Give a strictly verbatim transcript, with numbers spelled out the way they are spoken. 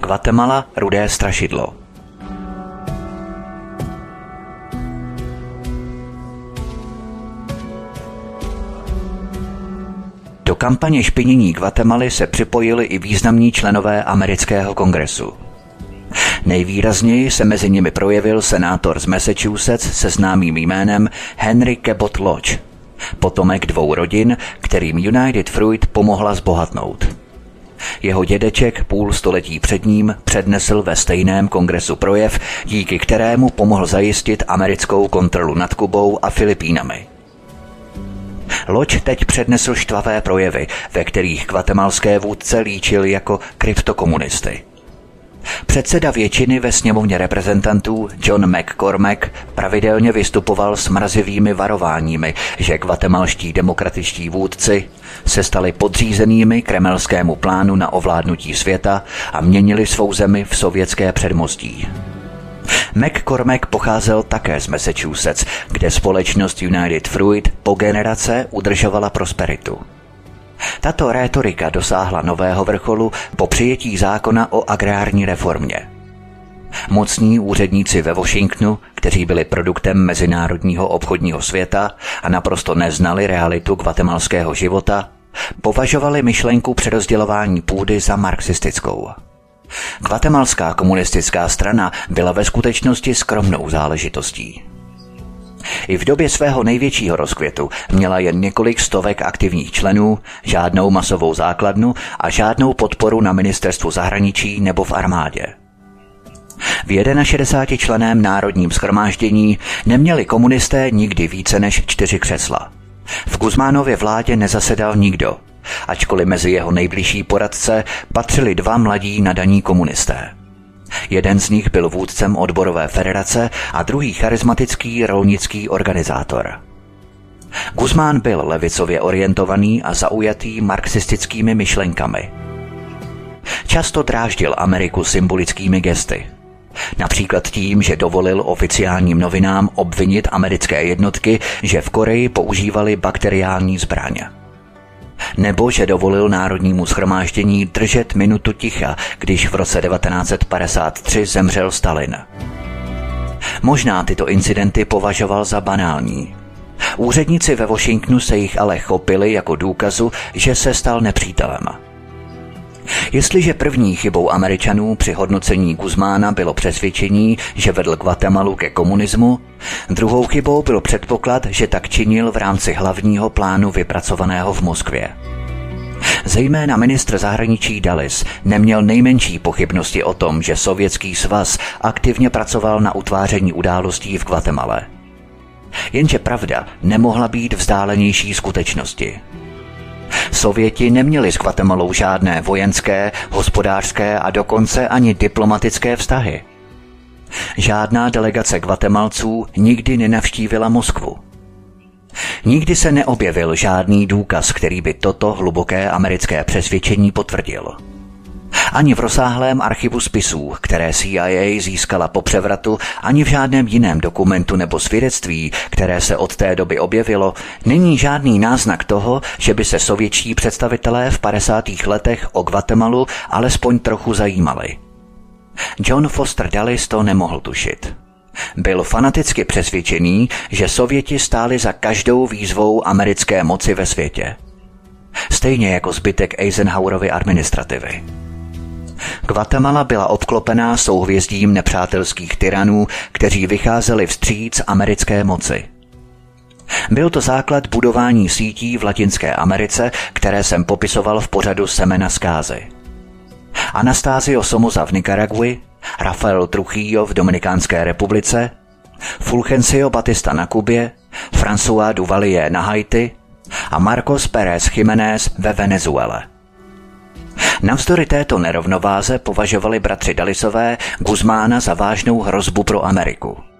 Guatemala rudé strašidlo. Do kampaně špinění Guatemaly se připojili i významní členové amerického kongresu. Nejvýrazněji se mezi nimi projevil senátor z Massachusetts se známým jménem Henry Cabot Lodge, potomek dvou rodin, kterým United Fruit pomohla zbohatnout. Jeho dědeček půl století před ním přednesl ve stejném kongresu projev, díky kterému pomohl zajistit americkou kontrolu nad Kubou a Filipínami. Lodge teď přednesl štvavé projevy, ve kterých guatemalské vůdce líčil jako kryptokomunisty. Předseda většiny ve sněmovně reprezentantů John McCormack pravidelně vystupoval s mrazivými varováními, že guatemalští demokratičtí vůdci se stali podřízenými kremelskému plánu na ovládnutí světa a měnili svou zemi v sovětské předmostí. McCormack pocházel také z Massachusetts, kde společnost United Fruit po generace udržovala prosperitu. Tato rétorika dosáhla nového vrcholu po přijetí zákona o agrární reformě. Mocní úředníci ve Washingtonu, kteří byli produktem mezinárodního obchodního světa a naprosto neznali realitu guatemalského života, považovali myšlenku přerozdělování půdy za marxistickou. Guatemalská komunistická strana byla ve skutečnosti skromnou záležitostí. I v době svého největšího rozkvětu měla jen několik stovek aktivních členů, žádnou masovou základnu a žádnou podporu na ministerstvu zahraničí nebo v armádě. V šedesátičlenném národním shromáždění neměli komunisté nikdy více než čtyři křesla. V Guzmánově vládě nezasedal nikdo, ačkoliv mezi jeho nejbližší poradce patřili dva mladí nadaní komunisté. Jeden z nich byl vůdcem odborové federace a druhý charismatický rolnický organizátor. Guzmán byl levicově orientovaný a zaujatý marxistickými myšlenkami. Často dráždil Ameriku symbolickými gesty. Například tím, že dovolil oficiálním novinám obvinit americké jednotky, že v Koreji používali bakteriální zbraň. Nebo že dovolil Národnímu shromáždění držet minutu ticha, když v roce devatenáct set padesát tři zemřel Stalin. Možná tyto incidenty považoval za banální. Úředníci ve Washingtonu se jich ale chopili jako důkazu, že se stal nepřítelem. Jestliže první chybou Američanů při hodnocení Guzmána bylo přesvědčení, že vedl Guatemalu ke komunismu, druhou chybou byl předpoklad, že tak činil v rámci hlavního plánu vypracovaného v Moskvě. Zejména ministr zahraničí Dulles neměl nejmenší pochybnosti o tom, že Sovětský svaz aktivně pracoval na utváření událostí v Guatemale. Jenže pravda nemohla být vzdálenější skutečnosti. Sověti neměli s Guatemalou žádné vojenské, hospodářské a dokonce ani diplomatické vztahy. Žádná delegace Guatemalců nikdy nenavštívila Moskvu. Nikdy se neobjevil žádný důkaz, který by toto hluboké americké přesvědčení potvrdil. Ani v rozsáhlém archivu spisů, které C I A získala po převratu, ani v žádném jiném dokumentu nebo svědectví, které se od té doby objevilo, není žádný náznak toho, že by se sovětští představitelé v padesátých letech o Guatemalu alespoň trochu zajímali. John Foster Dulles to nemohl tušit. Byl fanaticky přesvědčený, že Sověti stáli za každou výzvou americké moci ve světě. Stejně jako zbytek Eisenhowerovy administrativy. Guatemala byla obklopená souhvězdím nepřátelských tyranů, kteří vycházeli vstříc americké moci. Byl to základ budování sítí v Latinské Americe, které jsem popisoval v pořadu Semena zkázy. Anastasio Somoza v Nikaragui, Rafael Trujillo v Dominikánské republice, Fulgencio Batista na Kubě, François Duvalier na Haiti a Marcos Pérez Jiménez ve Venezuele. Navzdory této nerovnováze považovali bratři Dullesové Guzmána za vážnou hrozbu pro Ameriku.